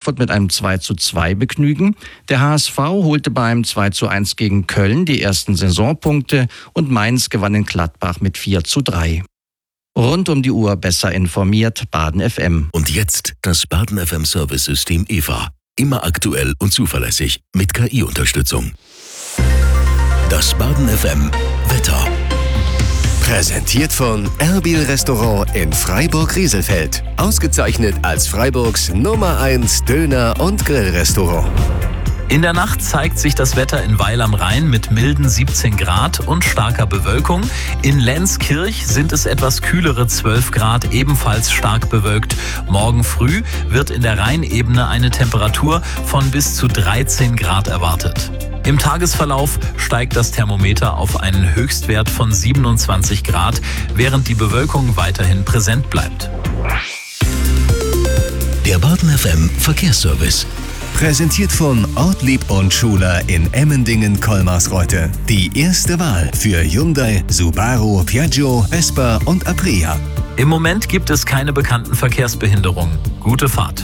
Frankfurt mit einem 2:2 begnügen. Der HSV holte beim 2:1 gegen Köln die ersten Saisonpunkte und Mainz gewann in Gladbach mit 4:3. Rund um die Uhr besser informiert, Baden FM. Und jetzt das Baden FM Service-System EVA. Immer aktuell und zuverlässig mit KI-Unterstützung. Das Baden FM Wetter. Präsentiert von Erbil Restaurant in Freiburg-Rieselfeld. Ausgezeichnet als Freiburgs Nummer 1 Döner- und Grillrestaurant. In der Nacht zeigt sich das Wetter in Weil am Rhein mit milden 17 Grad und starker Bewölkung. In Lenzkirch sind es etwas kühlere 12 Grad, ebenfalls stark bewölkt. Morgen früh wird in der Rheinebene eine Temperatur von bis zu 13 Grad erwartet. Im Tagesverlauf steigt das Thermometer auf einen Höchstwert von 27 Grad, während die Bewölkung weiterhin präsent bleibt. Der Baden FM Verkehrsservice. Präsentiert von Ortlieb und Schuler in Emmendingen-Kolmarsreuth. Die erste Wahl für Hyundai, Subaru, Piaggio, Vespa und Aprilia. Im Moment gibt es keine bekannten Verkehrsbehinderungen. Gute Fahrt.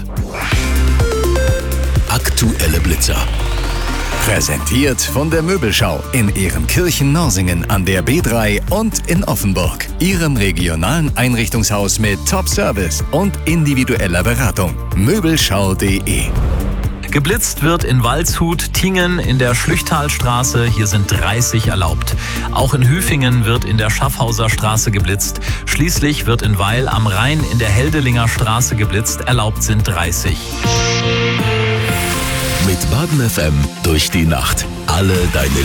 Aktuelle Blitzer. Präsentiert von der Möbelschau in Ehrenkirchen-Norsingen an der B3 und in Offenburg. Ihrem regionalen Einrichtungshaus mit Top-Service und individueller Beratung. Möbelschau.de. Geblitzt wird in Waldshut, Tingen, in der Schlüchtalstraße. Hier sind 30 erlaubt. Auch in Hüfingen wird in der Schaffhauser Straße geblitzt. Schließlich wird in Weil am Rhein in der Heldelinger Straße geblitzt. Erlaubt sind 30. Mit Baden FM durch die Nacht. Alle deine